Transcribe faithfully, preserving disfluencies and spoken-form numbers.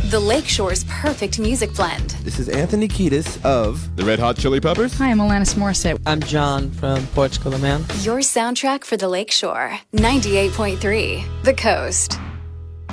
the Lakeshore's perfect music blend. This is Anthony Kiedis of The Red Hot Chili Peppers. Hi, I'm Alanis Morissette. I'm John from Portugal, the Man. Your soundtrack for the Lakeshore. ninety-eight point three, The Coast.